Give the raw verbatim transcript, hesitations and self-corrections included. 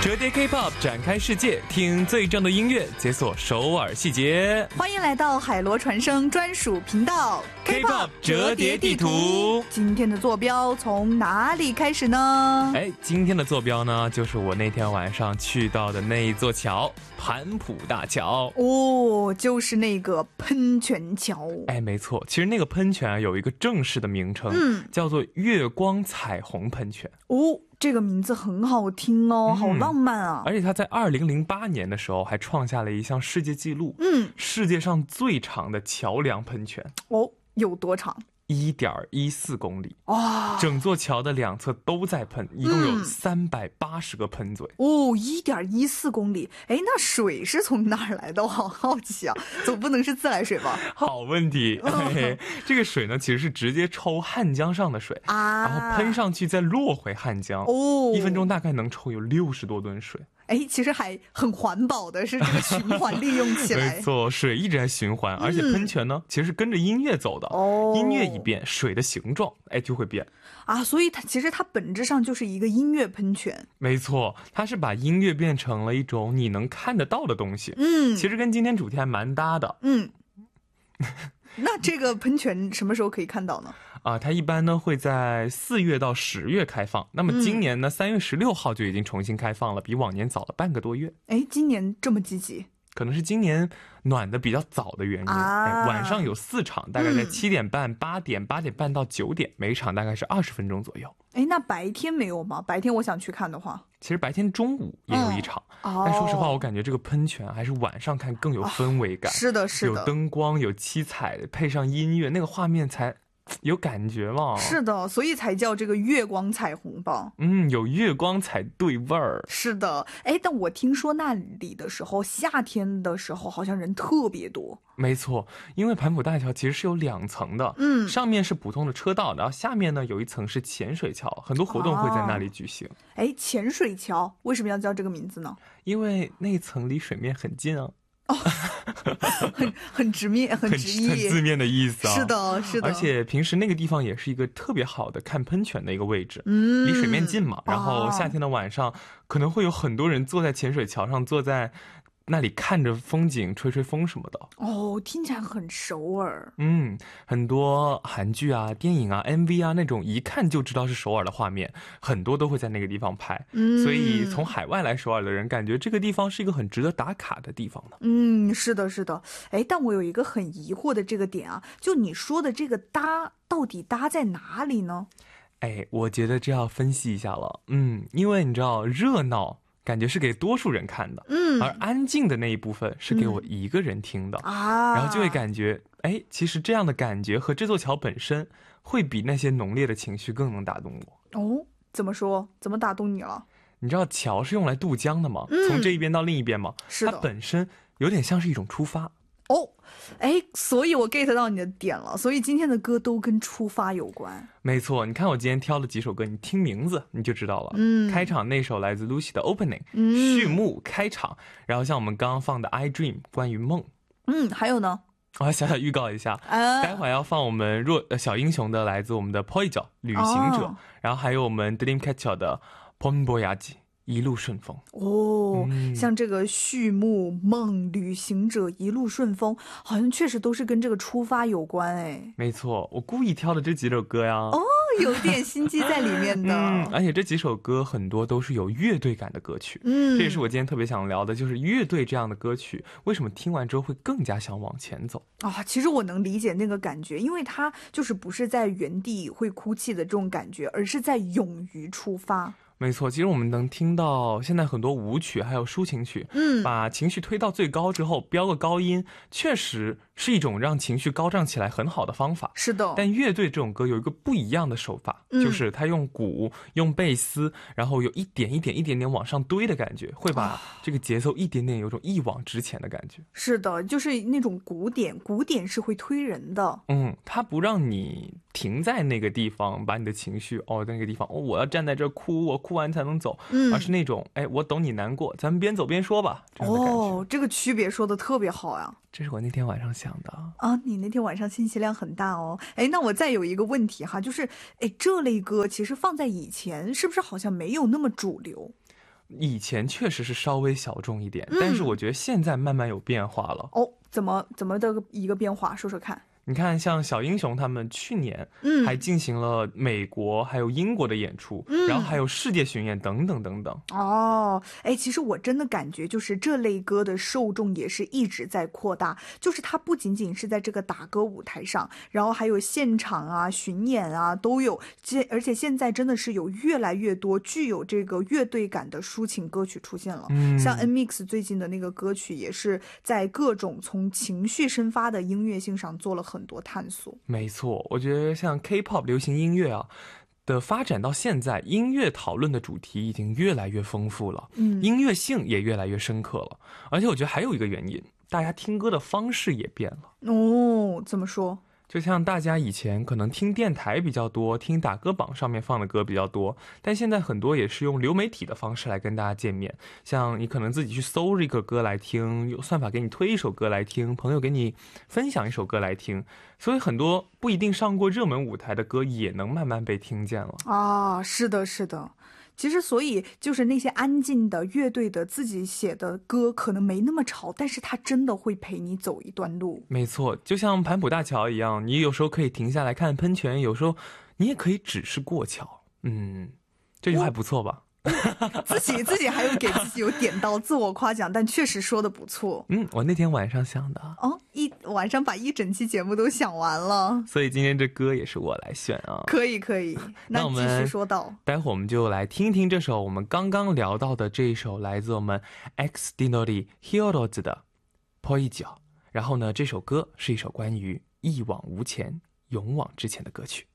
折叠 K-pop 展开世界，听最正的音乐，解锁首尔细节。 欢迎来到海螺传声专属频道 K-pop 折叠地图。 今天的坐标从哪里开始呢？ 哎，今天的坐标呢，就是我那天晚上去到的那一座桥——盘浦大桥。 哦，就是那个喷泉桥。 哎，没错，其实那个喷泉啊，有一个正式的名称，嗯，叫做月光彩虹喷泉。 哦，这个名字很好听哦，嗯、好浪漫啊！ 而且它在二零零八年的时候还创下了一项世界纪录，嗯，世界上最长的桥梁喷泉。 哦，有多长？ 一点一四公里， 哇！ 整座桥的两侧都在喷，一共有三百八十个喷嘴。 嗯、哦，一点一四公里，哎，那水是从哪儿来的？我好好奇啊，总不能是自来水吧？ 好问题，哎，这个水呢，其实是直接抽汉江上的水啊，然后喷上去再落回汉江，哦，一分钟大概能抽有六十多吨水。 哎，其实还很环保的，是这个循环利用起来。 没错，水一直在循环，而且喷泉呢，嗯、其实是跟着音乐走的。哦，音乐一变，水的形状哎就会变啊，所以它其实它本质上就是一个音乐喷泉。 没错，它是把音乐变成了一种你能看得到的东西。嗯，其实跟今天主题还蛮搭的。 嗯。那这个喷泉什么时候可以看到呢？ 啊，它一般呢会在四月到十月开放。那么今年呢，三、嗯、月十六号就已经重新开放了，比往年早了半个多月。 哎，今年这么积极？ 可能是今年暖的比较早的原因。啊，哎，晚上有四场，大概在七点半、八点、八点半到九点，每一场大概是二十分钟左右。 哎，那白天没有吗？白天我想去看的话， 其实白天中午也有一场，嗯、但说实话，我感觉这个喷泉还是晚上看更有氛围感。 哦、是的，是的， 有灯光，有七彩，配上音乐，那个画面才有感觉嘛。 是的，所以才叫这个月光彩虹吧。 嗯，有月光才对味儿。 是的，哎，但我听说那里的时候，夏天的时候好像人特别多。 没错，因为盘浦大桥其实是有两层的，嗯，上面是普通的车道，然后下面呢有一层是潜水桥，很多活动会在那里举行。 哎、哦，潜水桥为什么要叫这个名字呢？ 因为那层离水面很近啊。 哦，很很直面，很直译， 很字面的意思啊。 是的，是的。 而且平时那个地方也是一个特别好的看喷泉的一个位置，嗯，离水面近嘛。然后夏天的晚上，哦、可能会有很多人坐在潜水桥上，坐在那里看着风景，吹吹风什么的。 哦，听起来很首尔。 嗯，很多韩剧啊、电影啊、M V 啊那种一看就知道是首尔的画面，很多都会在那个地方拍。嗯，所以从海外来首尔的人，感觉这个地方是一个很值得打卡的地方呢。 嗯，是的，是的。哎，但我有一个很疑惑的这个点啊，就你说的这个搭到底搭在哪里呢？ 哎，我觉得这要分析一下了。嗯，因为你知道热闹感觉是给多数人看的，嗯，而安静的那一部分是给我一个人听的、嗯、啊，然后就会感觉，哎，其实这样的感觉和这座桥本身会比那些浓烈的情绪更能打动我。 哦，怎么说？怎么打动你了？ 你知道桥是用来渡江的吗？嗯、从这一边到另一边吗？ 是的， 它本身有点像是一种出发。 哦，哎，所以我 get 到你的点了，所以今天的歌都跟出发有关。 没错，你看我今天挑的几首歌，你听名字你就知道了。嗯，开场那首来自 Lucy 的 Opening，、嗯、序幕开场，然后像我们刚刚放的 I Dream 关于梦。 嗯，还有呢？ 我要小小预告一下，啊、待会儿要放我们弱呃小英雄的来自我们的 Poijo 旅行者、哦，然后还有我们 Dreamcatcher 的 Ponboyaji。一路顺风哦、嗯，像这个序幕梦旅行者一路顺风，好像确实都是跟这个出发有关哎。 没错，我故意挑的这几首歌呀。 哦，有点心机在里面的。 嗯，而且这几首歌很多都是有乐队感的歌曲。嗯，这也是我今天特别想聊的，就是乐队这样的歌曲，为什么听完之后会更加想往前走啊？其实我能理解那个感觉，因为它就是不是在原地会哭泣的这种感觉，而是在勇于出发。 没错，其实我们能听到现在很多舞曲还有抒情曲，嗯，把情绪推到最高之后飙个高音，确实是一种让情绪高涨起来很好的方法。 是的， 但乐队这种歌有一个不一样的手法、嗯、就是他用鼓用贝斯，然后有一点一点一点点往上堆的感觉，会把这个节奏一点点有种一往直前的感觉。 是的，就是那种鼓点，鼓点是会推人的。 嗯，它不让你停在那个地方，把你的情绪哦，在那个地方哦，我要站在这哭，我哭完才能走，嗯，而是那种哎，我懂你难过，咱们边走边说吧。这样的感觉。 哦，这个区别说的特别好呀。 这是我那天晚上想的啊，你那天晚上信息量很大哦。哎，那我再有一个问题哈，就是哎，这类歌其实放在以前是不是好像没有那么主流？ 以前确实是稍微小众一点，嗯、但是我觉得现在慢慢有变化了。 哦，怎么怎么的一个变化？说说看。 你看，像小英雄他们去年还进行了美国还有英国的演出，嗯、然后还有世界巡演等等等等。 哦，哎，其实我真的感觉就是这类歌的受众也是一直在扩大，就是它不仅仅是在这个打歌舞台上，然后还有现场啊、巡演啊都有，而且现在真的是有越来越多具有这个乐队感的抒情歌曲出现了。嗯，像 N Mix 最近的那个歌曲也是在各种从情绪生发的音乐性上做了很多探索。 没错，我觉得像 K-pop 流行音乐啊的发展到现在，音乐讨论的主题已经越来越丰富了，嗯，音乐性也越来越深刻了。而且我觉得还有一个原因，大家听歌的方式也变了。 哦，怎么说？ 就像大家以前可能听电台比较多，听打歌榜上面放的歌比较多，但现在很多也是用流媒体的方式来跟大家见面。像你可能自己去搜一个歌来听，有算法给你推一首歌来听，朋友给你分享一首歌来听，所以很多不一定上过热门舞台的歌也能慢慢被听见了。 啊，是的，是的。其实所以就是那些安静的乐队的自己写的歌可能没那么吵，但是它真的会陪你走一段路。 没错，就像盘浦大桥一样，你有时候可以停下来看喷泉，有时候你也可以只是过桥。嗯，这句话还不错吧？ 自己自己还有给自己有点到自我夸奖，但确实说的不错。 嗯，我那天晚上想的。 哦，一晚上把一整期节目都想完了。 所以今天这歌也是我来选啊。 可以可以，那继续说到。 待会儿我们就来听听这首我们刚刚聊到的这一首来自我们 X Dinori Heroes 的 Poijo。然后呢，这首歌是一首关于一往无前、勇往直前的歌曲。